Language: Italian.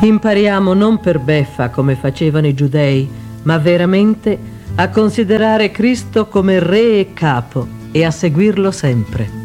Impariamo non per beffa come facevano i giudei, ma veramente a considerare Cristo come Re e Capo e a seguirlo sempre.